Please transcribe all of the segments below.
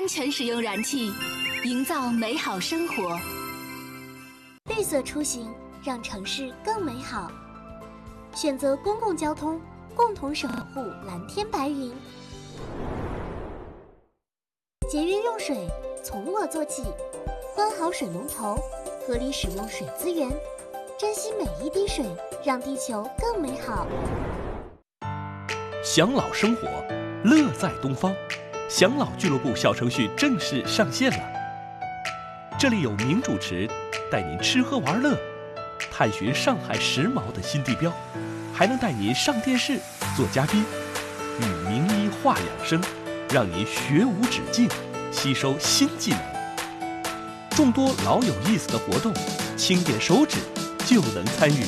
安全使用燃气，营造美好生活。 绿色出行，让城市更美好。选择公共交通，共同守护蓝天白云。节约用水，从我做起。关好水龙头，合理使用水资源，珍惜每一滴水，让地球更美好。 享老生活，乐在东方。享老俱乐部小程序正式上线了，这里有名主持带您吃喝玩乐，探寻上海时髦的新地标，还能带您上电视做嘉宾，与名医话养生，让您学无止境，吸收新技能。众多老有意思的活动，轻点手指就能参与，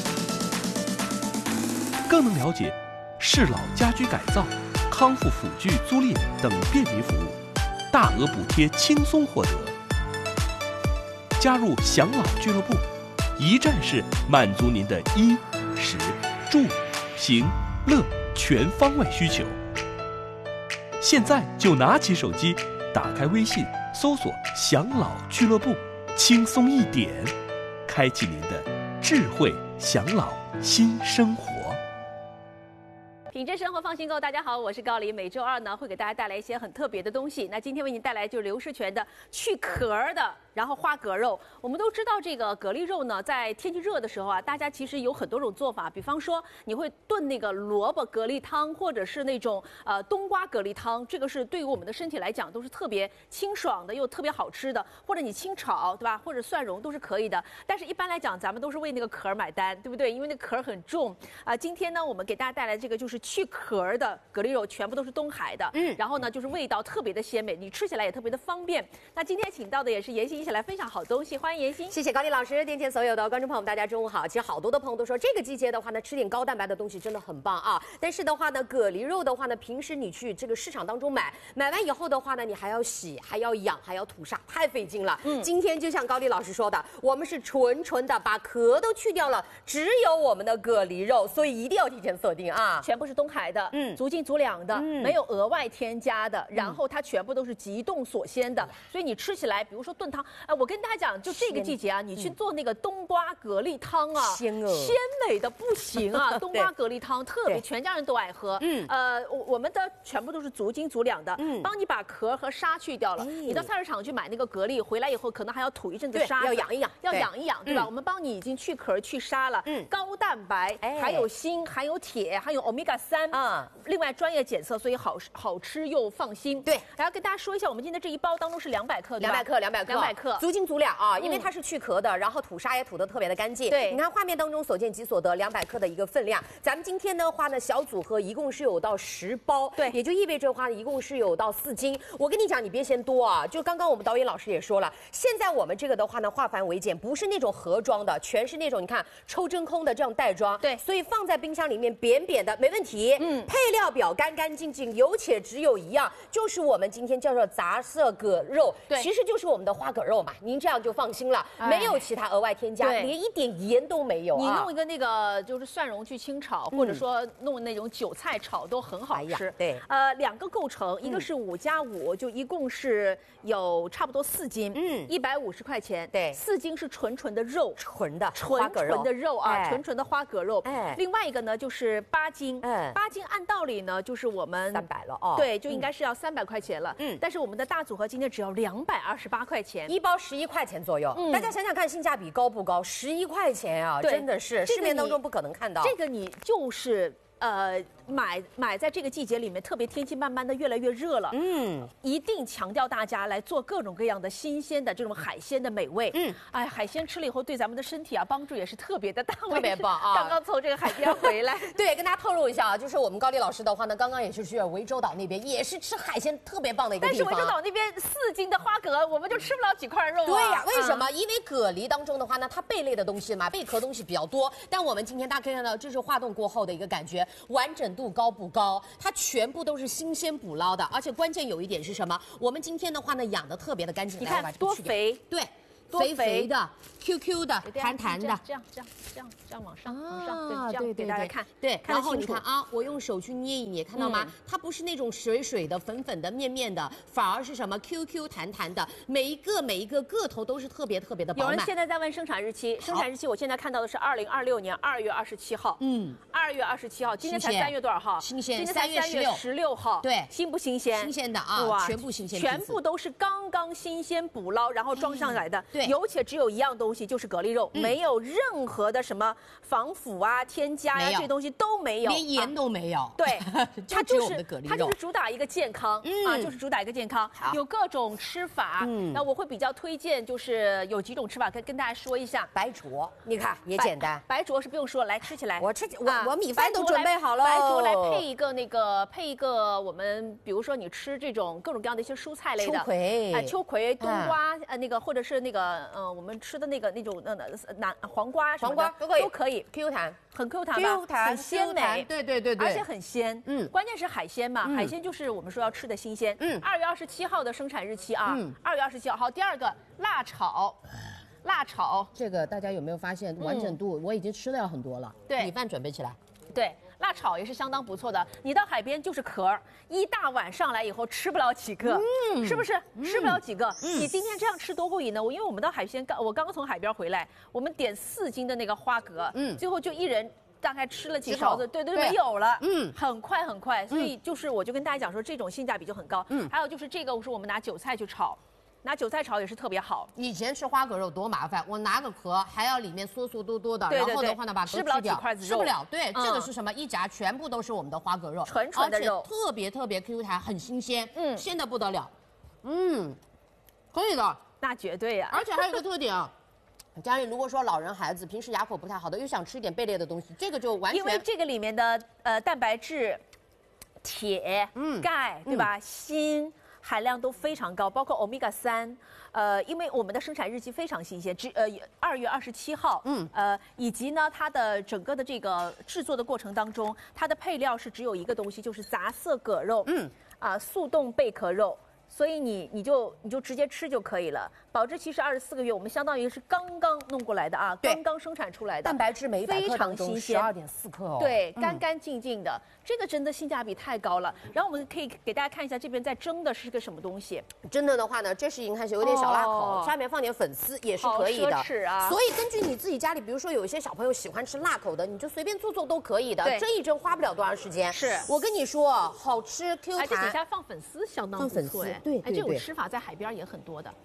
更能了解适老家居改造、康复辅具租赁等便民服务，大额补贴轻松获得。加入享老俱乐部，一站式满足您的衣、食、住、行、乐全方位需求。现在就拿起手机，打开微信，搜索享老俱乐部，轻松一点，开启您的智慧享老新生活。 品质生活放心购，大家好，我是高黎。每周二呢，会给大家带来一些很特别的东西。那今天为您带来就是刘氏全的去壳的，然后花蛤肉。我们都知道这个蛤蜊肉呢，在天气热的时候啊，大家其实有很多种做法。比方说，你会炖那个萝卜蛤蜊汤，或者是那种冬瓜蛤蜊汤，这个是对于我们的身体来讲都是特别清爽的，又特别好吃的。或者你清炒，对吧？或者蒜蓉都是可以的。但是一般来讲，咱们都是为那个壳买单，对不对？因为那壳很重啊。今天呢，我们给大家带来这个就是去壳的蛤蜊肉，全部都是东海的，然后呢就是味道特别的鲜美，你吃起来也特别的方便。那今天请到的也是妍希，一起来分享好东西，欢迎妍希。 谢谢高丽老师，电前所有的观众朋友们，大家中午好。其实好多的朋友都说，这个季节的话呢，吃点高蛋白的东西真的很棒啊。但是的话呢，蛤蜊肉的话呢，平时你去这个市场当中买完以后的话呢，你还要洗，还要养，还要吐沙，太费劲了。今天就像高丽老师说的，我们是纯的把壳都去掉了，只有我们的蛤蜊肉，所以一定要提前锁定啊， 全部是东海的，足斤足两的，没有额外添加的，然后它全部都是急冻锁鲜的，所以你吃起来，比如说炖汤，我跟大家讲，就这个季节啊，你去做那个冬瓜蛤蜊汤啊，鲜美的不行啊，冬瓜蛤蜊汤特别，全家人都爱喝。我们的全部都是足斤足两的，帮你把壳和沙去掉了。你到菜市场去买那个蛤蜊，回来以后可能还要吐一阵子沙， 要养一养， 对吧？我们帮你已经去壳去沙了，高蛋白，还有锌，含有铁，还有欧米伽3啊。另外专业检测，所以好吃又放心。 对， 还要跟大家说一下，我们今天这一包当中是200克，200克， 足斤足两啊，因为它是去壳的，然后吐沙也吐得特别的干净。 对， 你看画面当中所见即所得，200克的一个分量。咱们今天的话呢，小组合一共是有到10包， 对， 也就意味着的话呢，一共是有到4斤。我跟你讲，你别嫌多啊，就刚刚我们导演老师也说了，现在我们这个的话呢，化繁为简，不是那种盒装的，全是那种你看抽真空的这样袋装， 对， 所以放在冰箱里面扁扁的没问题。配料表干干净净，有且只有一样，就是我们今天叫做杂色蛤肉， 对， 其实就是我们的花蛤肉嘛，您这样就放心了，没有其他额外添加，连一点盐都没有啊。 你弄一个那个就是蒜蓉去清炒，或者说弄那种韭菜炒都很好吃。 对 ，2个构成，一个是5加5，就一共是有差不多4斤，150块钱。 对 ，4斤是纯的肉， 纯的肉啊，纯的花蛤肉。另外一个呢就是8斤，8斤按道理呢就是我们 300了哦， 对，就应该是要300块钱了。但是我们的大组合今天只要228块钱， 一包11块钱左右。大家想想看，性价比高不高？11块钱啊，真的是市面当中不可能看到。 这个你就是买在这个季节里面，特别天气慢慢的越来越热了，一定强调大家来做各种各样的新鲜的这种海鲜的美味，海鲜吃了以后对咱们的身体啊帮助也是特别的大， 特别棒啊！ 刚刚从这个海边回来， 对，跟大家透露一下啊，就是我们高丽老师的话呢，刚刚也是去涠洲岛那边，也是吃海鲜特别棒的一个地方。 但是涠洲岛那边4斤的花蛤，我们就吃不了几块肉啊。 对呀，为什么？因为蛤蜊当中的话呢，它贝类的东西嘛，贝壳东西比较多，但我们今天大家可以看到，这是化冻过后的一个感觉，完整度高不高？它全部都是新鲜捕捞的，而且关键有一点是什么？我们今天的话呢，养的特别的干净， 你看多肥， 对。 肥肥的、QQ 的、弹弹的， 这样往上，对，这样给大家看， 对。然后你看啊， 我用手去捏一捏，看到吗？它不是那种水水的、粉粉的、面面的，反而是什么 QQ 弹弹的，每一个个头都是特别的饱满。 有人现在在问生产日期，生产日期我现在看到的是2026年2月27号。2月27号，今天才3月多少号？ 新鲜， 今天才3月16号。 对， 新不新鲜？ 新鲜的啊，全部新鲜， 全部都是刚刚新鲜捕捞，然后装上来的。 对， 有且只有一样东西，就是蛤蜊肉，没有任何的什么防腐啊、添加呀，这东西都没有， 连盐都没有。 对， 它就是它就是主打一个健康啊，就是主打一个健康，有各种吃法。那我会比较推荐，就是有几种吃法，跟大家说一下。 白灼，你看也简单。 白灼是不用说，来吃起来。 我米饭都准备好了。 白灼来配一个我们，比如说你吃这种各种各样的一些蔬菜类的，秋葵、冬瓜，那个或者是那个我们吃的那种黄瓜什么的都可以 ，Q 弹， 很 Q 弹吧，很鲜美， 对， 而且很鲜。关键是海鲜嘛，海鲜就是我们说要吃的新鲜。2月27号的生产日期啊，2月27号。好，第二个辣炒。 这个大家有没有发现完整度？我已经吃了很多了。 对， 米饭准备起来。 对，辣炒也是相当不错的。你到海边就是壳，一大碗上来以后吃不了几个，是不是？吃不了几个。你今天这样吃多过瘾呢？因为我们到海鲜我刚刚从海边回来，我们点4斤的那个花蛤，最后就一人大概吃了几勺子，对，没有了，很快。所以我就跟大家讲说，这种性价比就很高。还有就是这个是我们拿韭菜去炒。拿韭菜炒也是特别好。 以前吃花蛤肉多麻烦，我拿个壳还要里面嗦多的，然后的话呢把壳吃不了几块子肉， 吃不了。对，这个是什么？一夹全部都是我们的花蛤肉， 纯的肉， 特别 Q 弹，很新鲜，鲜的不得了。可以的， 那绝对呀。 而且还有一个特点啊。家里如果说老人孩子平时牙口不太好的，又想吃一点贝类的东西，这个就完全因为这个里面的蛋白质、铁、钙，对吧？锌含量都非常高，包括欧米伽3。因为我们的生产日期非常新鲜，2月27号。以及呢，它的整个的这个制作的过程当中，它的配料是只有一个东西，就是杂色蛤肉，速冻贝壳肉。所以你就直接吃就可以了，保质期是24个月，我们相当于是刚刚弄过来的啊，刚刚生产出来的， 蛋白质每100克当中非常新鲜，12.4克哦， 对，干净的，这个真的性价比太高了。然后我们可以给大家看一下这边在蒸的是个什么东西， 蒸的话呢，这是银看有点小辣口，下面放点粉丝也是可以的， 好奢侈啊。 所以根据你自己家里，比如说有一些小朋友喜欢吃辣口的，你就随便做都可以的，蒸一蒸花不了多长时间。 是我跟你说，好吃 Q 弹， 这底下放粉丝相当不错哎， 对， 这种吃法在海边也很多的。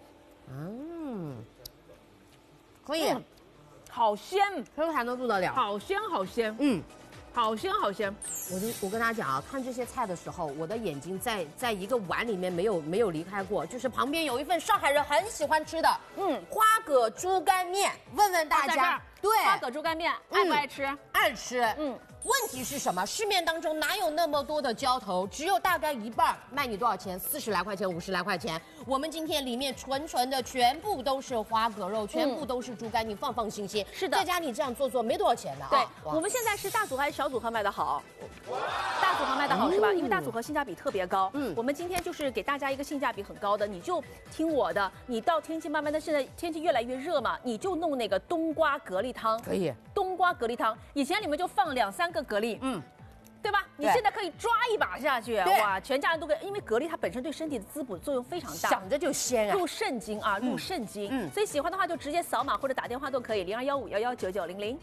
可以， 好鲜 ，Q 弹的不得了， 好鲜，好鲜，好鲜。 我跟大家讲啊，看这些菜的时候，我的眼睛在一个碗里面没有离开过，就是旁边有一份上海人很喜欢吃的，花蛤猪肝面。问问大家，对， 花蛤猪肝面爱不爱吃？ 爱吃。问题是什么？市面当中哪有那么多的浇头？只有大概一半，卖你多少钱？40来块钱，50来块钱。我们今天里面纯的全部都是花蛤肉，全部都是猪肝，你放心心。 是的， 在家你这样做没多少钱的啊。 对，我们现在是大组合还是小组合卖的好？大组合卖的好是吧？因为大组合性价比特别高。我们今天就是给大家一个性价比很高的，你就听我的。你到天气慢慢的，现在天气越来越热嘛，你就弄那个冬瓜蛤蜊汤。 可以。 冬瓜蛤蜊汤，以前里面就放2、3个蛤蜊，对吧？你现在可以抓一把下去，哇，全家人都可以，因为蛤蜊它本身对身体的滋补作用非常大， 想着就鲜啊， 入肾经啊，入肾经。所以喜欢的话就直接扫码或者打电话都可以，0215119900。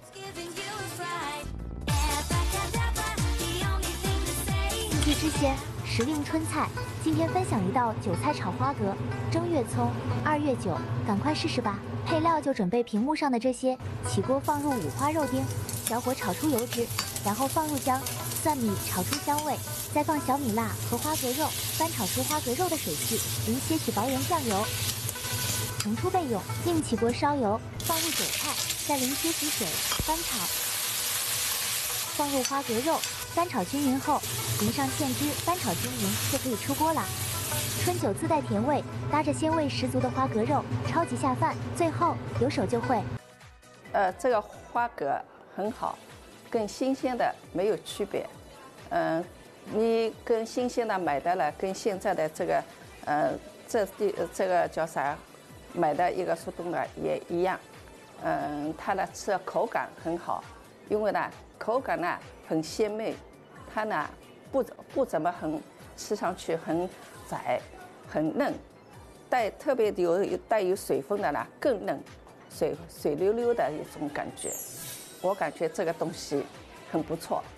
四季之鲜，时令春菜。今天分享一道韭菜炒花蛤，正月葱，2月9，赶快试试吧！配料就准备屏幕上的这些，起锅放入五花肉丁，小火炒出油脂，然后放入姜、蒜米炒出香味，再放小米辣和花蛤肉，翻炒出花蛤肉的水汽，淋些许薄盐酱油，盛出备用。另起锅烧油，放入韭菜，再淋些许水，翻炒，放入花蛤肉，翻炒均匀后，淋上芡汁，翻炒均匀就可以出锅啦。春酒自带甜味，搭着鲜味十足的花蛤肉，超级下饭。最后有手就会。 这个花蛤很好，跟新鲜的没有区别。你跟新鲜的买的了，跟现在的这个这个叫啥， 买的一个速冻的也一样，它呢吃的口感很好，因为呢口感呢很鲜美，它呢不怎么吃上去很窄很嫩，特别带有水分的呢更嫩，水溜溜的一种感觉，我感觉这个东西很不错。